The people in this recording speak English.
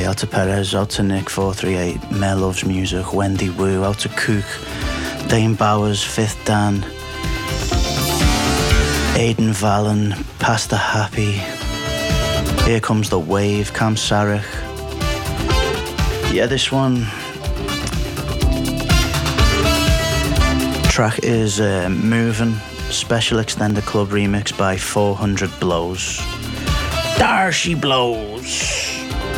Hey, out to Perez, out to Nick 438, Mel Loves Music, Wendy Wu, out to Cook, Dane Bowers, Fifth Dan, Aidan Vallon, Pastor Happy, Here Comes the Wave, Cam Sarich. Yeah, this one track is Movin', special extended club remix by 400 Blows. There she blows.